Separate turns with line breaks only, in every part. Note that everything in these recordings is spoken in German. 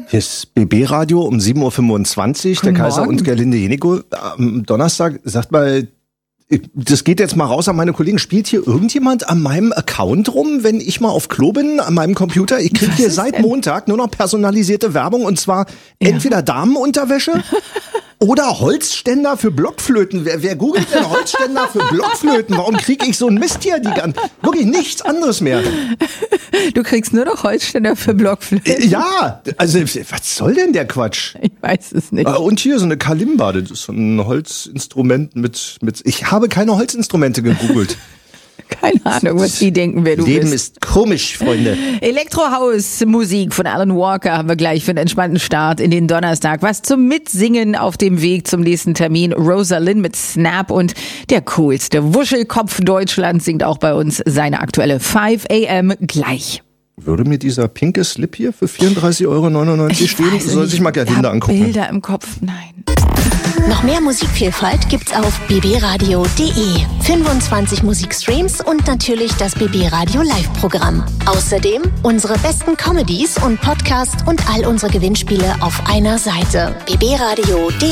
Hier ist BB-Radio um 7.25 Uhr. Der Kaiser und Gerlinde Jenico am Donnerstag. Sagt mal, das geht jetzt mal raus an meine Kollegen. Spielt hier irgendjemand an meinem Account rum, wenn ich mal auf Klo bin, an meinem Computer? Ich kriege hier seit Montag nur noch personalisierte Werbung und zwar entweder Damenunterwäsche oder Holzständer für Blockflöten. Wer googelt denn Holzständer für Blockflöten? Warum kriege ich so einen Mist hier? Wirklich nichts anderes mehr.
Du kriegst nur noch Holzständer für Blockflöten.
Ja, also was soll denn der Quatsch?
Ich weiß es nicht.
Und hier so eine Kalimba, das ist so ein Holzinstrument mit. Ich habe keine Holzinstrumente gegoogelt.
Keine Ahnung, was die denken, wer du bist.
Leben ist komisch, Freunde.
Elektrohaus-Musik von Alan Walker haben wir gleich für einen entspannten Start in den Donnerstag. Was zum Mitsingen auf dem Weg zum nächsten Termin. Rosalind mit Snap und der coolste Wuschelkopf Deutschlands singt auch bei uns seine aktuelle 5 AM gleich.
Würde mir dieser pinke Slip hier für 34,99 € stehen? Soll sich mal Gerlinde angucken.
Bilder im Kopf, nein.
Noch mehr Musikvielfalt gibt's auf bbradio.de. 25 Musikstreams und natürlich das BB Radio Live-Programm. Außerdem unsere besten Comedies und Podcasts und all unsere Gewinnspiele auf einer Seite. bbradio.de.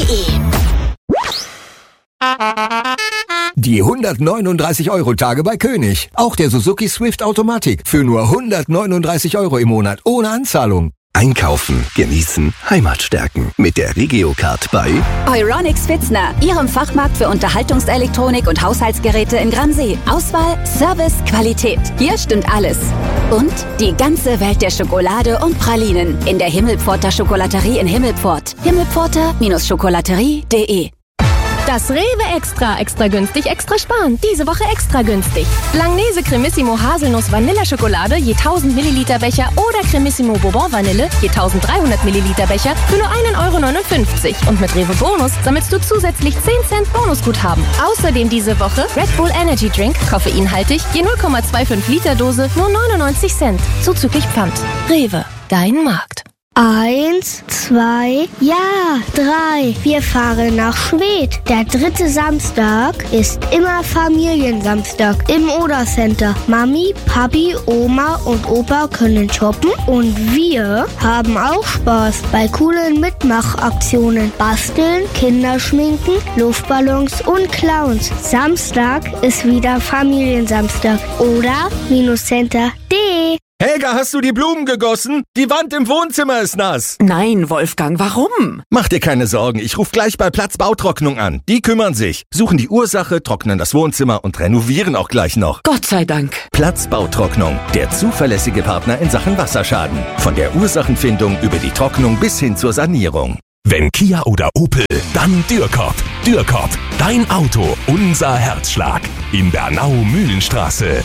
Die 139-Euro-Tage bei König. Auch der Suzuki Swift Automatik für nur 139 € im Monat ohne Anzahlung.
Einkaufen, genießen, Heimat stärken. Mit der Regio-Card bei
Euronics Pfitzner, Ihrem Fachmarkt für Unterhaltungselektronik und Haushaltsgeräte in Gransee. Auswahl, Service, Qualität. Hier stimmt alles. Und die ganze Welt der Schokolade und Pralinen in der Himmelpforter Schokolaterie in Himmelpfort. Himmelpforter-schokolaterie.de.
Das Rewe Extra günstig, extra sparen. Diese Woche extra günstig. Langnese Cremissimo Haselnuss Vanilleschokolade je 1000 Milliliter Becher oder Cremissimo Bourbon Vanille je 1300 Milliliter Becher für nur 1,59 €. Und mit Rewe Bonus sammelst du zusätzlich 10 Cent Bonusguthaben. Außerdem diese Woche Red Bull Energy Drink, koffeinhaltig, je 0,25 Liter Dose, nur 99 Cent. Zuzüglich Pfand. Rewe, dein Markt.
1, 2, ja, 3. Wir fahren nach Schwedt. Der 3. Samstag ist immer Familiensamstag im Oder-Center. Mami, Papi, Oma und Opa können shoppen und wir haben auch Spaß bei coolen Mitmachaktionen. Basteln, Kinderschminken, Luftballons und Clowns. Samstag ist wieder Familiensamstag. Oder-Center.de.
Helga, hast du die Blumen gegossen? Die Wand im Wohnzimmer ist nass.
Nein, Wolfgang, warum?
Mach dir keine Sorgen, ich rufe gleich bei Platz Bautrocknung an. Die kümmern sich, suchen die Ursache, trocknen das Wohnzimmer und renovieren auch gleich noch.
Gott sei Dank.
Platz Bautrocknung, der zuverlässige Partner in Sachen Wasserschaden. Von der Ursachenfindung über die Trocknung bis hin zur Sanierung.
Wenn Kia oder Opel, dann Dürkop. Dürkop, dein Auto, unser Herzschlag. In Bernau-Mühlenstraße.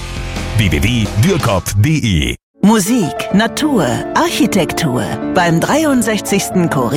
www.dürkop.de.
Musik, Natur, Architektur beim 63.